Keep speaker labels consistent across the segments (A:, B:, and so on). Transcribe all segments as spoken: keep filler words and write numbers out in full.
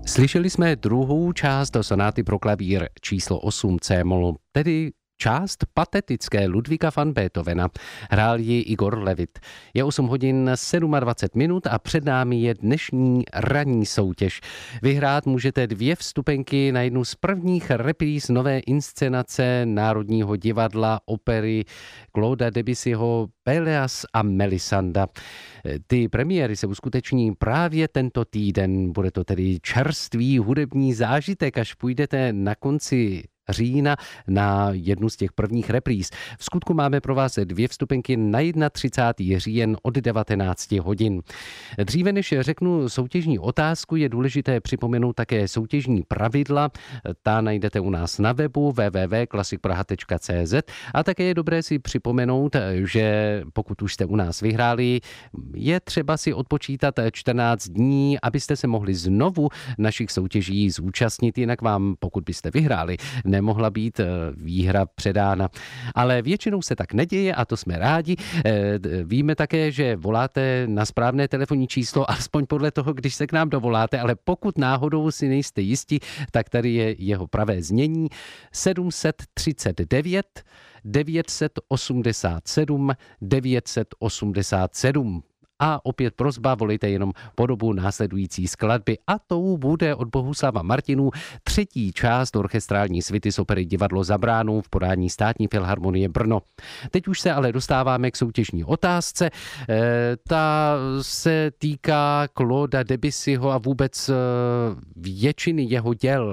A: Slyšeli jsme druhou část do sonáty pro klavír číslo osm C-moll, tedy část patetické Ludwiga van Beethovena. Hrál ji Igor Levit. Je osm hodin dvacet sedm minut a před námi je dnešní ranní soutěž. Vyhrát můžete dvě vstupenky na jednu z prvních repríz nové inscenace Národního divadla opery Clauda Debussyho Pelléas a Melisanda. Ty premiéry se uskuteční právě tento týden. Bude to tedy čerstvý hudební zážitek, až půjdete na konci října na jednu z těch prvních repríz. V skutku máme pro vás dvě vstupenky na třicátého prvního říjen od devatenáct hodin. Dříve než řeknu soutěžní otázku, je důležité připomenout také soutěžní pravidla. Ta najdete u nás na webu w w w tečka classic praha tečka c z a také je dobré si připomenout, že pokud už jste u nás vyhráli, je třeba si odpočítat čtrnáct dní, abyste se mohli znovu našich soutěží zúčastnit, jinak vám, pokud byste vyhráli, nemohla být výhra předána. Ale většinou se tak neděje a to jsme rádi. Víme také, že voláte na správné telefonní číslo, aspoň podle toho, když se k nám dovoláte, ale pokud náhodou si nejste jisti, tak tady je jeho pravé znění sedm set třicet devět devět set osmdesát sedm devět set osmdesát sedm. A opět prosba, volejte jenom po dobu následující skladby a tou bude od Bohuslava Martinů třetí část orchestrální svity z opery Divadlo za bránou v podání Státní filharmonie Brno. Teď už se ale dostáváme k soutěžní otázce. E, ta se týká Clauda Debussyho a vůbec většiny jeho děl.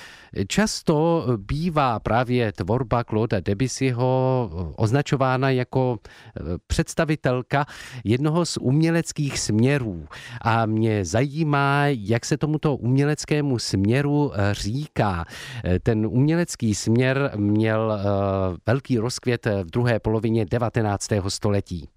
A: Často bývá právě tvorba Clauda Debussyho označována jako představitelka jednoho z uměleckých směrů. A mě zajímá, jak se tomuto uměleckému směru říká. Ten umělecký směr měl velký rozkvět v druhé polovině devatenáctého století.